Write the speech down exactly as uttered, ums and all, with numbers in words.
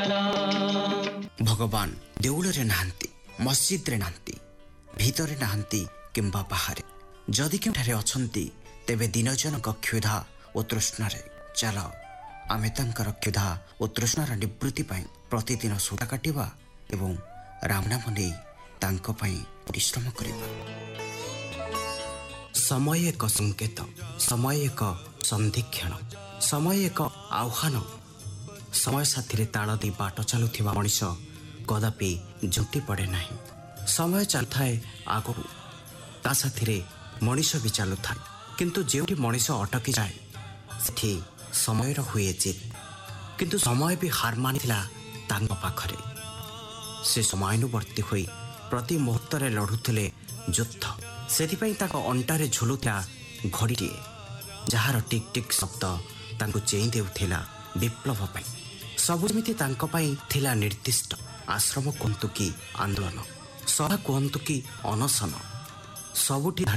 ଭଗବାନ ଦେଉଳରେ ନାହାନ୍ତି, ମସଜିଦରେ ନାହାନ୍ତି, ଭିତରେ ନାହାନ୍ତି କିମ୍ବା ବାହାରେ। ଯଦି କେଉଁଠାରେ ଅଛନ୍ତି ତେବେ ଦିନଜନକ କ୍ଷୁଧା ଓ ତୃଷ୍ଣାରେ। ଚାଲ ଆମେ ତାଙ୍କର କ୍ଷୁଧା ଓ ତୃଷ୍ଣାର ନିବୃତ୍ତି ପାଇଁ ପ୍ରତିଦିନ ସୂତା କାଟିବା ଏବଂ ରାମନାମ ନେଇ ତାଙ୍କ ପାଇଁ ପରିଶ୍ରମ କରିବା। ସମୟ ଏକ ସଂକେତ, ସମୟ ଏକ ସନ୍ଧିକ୍ଷଣ, ସମୟ ଏକ ଆହ୍ୱାନ। ସମୟ ସାଥିରେ ତାଳ ଦେଇ ବାଟ ଚାଲୁଥିବା ମଣିଷ କଦାପି ଝୁଣ୍ଟି ପଡ଼େ ନାହିଁ। ସମୟ ଚାଲୁଥାଏ ଆଗକୁ, ତା ସାଥିରେ ମଣିଷ ବି ଚାଲୁଥାଏ। କିନ୍ତୁ ଯେଉଁଠି ମଣିଷ ଅଟକି ଯାଏ ସେଠି ସମୟର ହୁଏ ଜିତ୍। କିନ୍ତୁ ସମୟ ବି ହାର ମାନିଥିଲା ତାଙ୍କ ପାଖରେ। ସେ ସମୟାନୁବର୍ତ୍ତୀ ହୋଇ ପ୍ରତି ମୁହୂର୍ତ୍ତରେ ଲଢ଼ୁଥିଲେ ଯୁଦ୍ଧ। ସେଥିପାଇଁ ତାଙ୍କ ଅଣ୍ଟାରେ ଝୁଲୁଥିଲା ଘଡ଼ିଟିଏ, ଯାହାର ଟିକ୍ ଟିକ୍ ଶବ୍ଦ ତାଙ୍କୁ ଚେଇଁ ଦେଉଥିଲା ବିପ୍ଳବ ପାଇଁ। ସବୁ ଯେମିତି ତାଙ୍କ ପାଇଁ ଥିଲା ନିର୍ଦ୍ଦିଷ୍ଟ। ଆଶ୍ରମ କୁହନ୍ତୁ କି ଆନ୍ଦୋଳନ, ସଭା କୁହନ୍ତୁ କି ଅନଶନ, ସବୁଠି